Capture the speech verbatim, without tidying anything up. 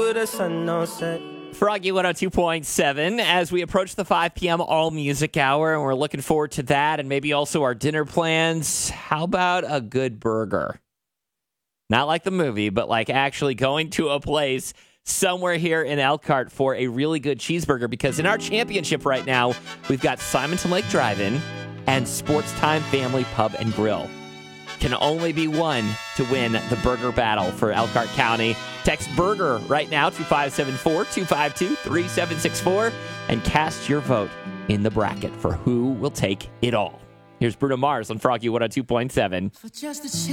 where the sun don't set. Froggy one oh two point seven as we approach the five p.m. All Music Hour, and we're looking forward to that and maybe also our dinner plans. How about a good burger? Not like the movie, but like actually going to a place somewhere here in Elkhart for a really good cheeseburger, because in our championship right now, we've got Simonton Lake Drive-In and Sports Time Family Pub and Grill. Can only be one to win the burger battle for Elkhart County. Text burger right now to five seven four, two five two, three seven six four and cast your vote in the bracket for who will take it all. Here's Bruno Mars on Froggy one oh two point seven. For just a